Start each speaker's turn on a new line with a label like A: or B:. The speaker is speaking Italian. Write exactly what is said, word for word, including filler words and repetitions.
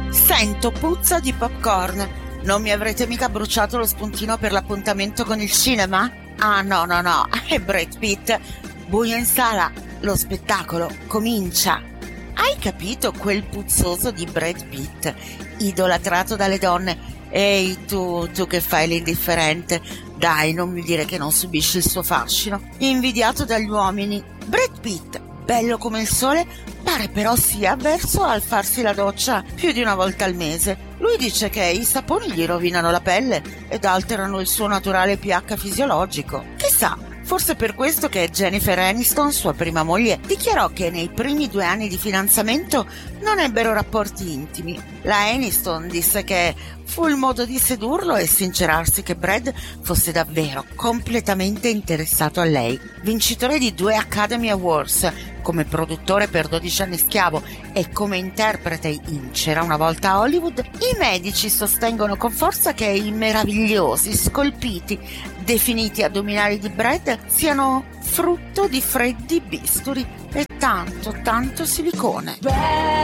A: Sento puzza di popcorn. Non mi avrete mica bruciato lo spuntino per l'appuntamento con il cinema? Ah no no no, è Brad Pitt. Buio in sala, lo spettacolo comincia. Hai capito quel puzzoso di Brad Pitt, idolatrato dalle donne? Ehi tu, tu che fai l'indifferente, dai, non mi dire che non subisci il suo fascino. Invidiato dagli uomini. Brad Pitt, bello come il sole, pare però sia avverso al farsi la doccia più di una volta al mese. Lui dice che i saponi gli rovinano la pelle ed alterano il suo naturale pH fisiologico. Chissà, forse per questo che Jennifer Aniston, sua prima moglie, dichiarò che nei primi due anni di fidanzamento non ebbero rapporti intimi. La Aniston disse che fu il modo di sedurlo e sincerarsi che Brad fosse davvero completamente interessato a lei. Vincitore di due Academy Awards come produttore per dodici anni schiavo e come interprete in C'era una volta a Hollywood, i medici sostengono con forza che i meravigliosi, scolpiti, definiti addominali di Brad siano frutto di freddi bisturi e tanto, tanto silicone.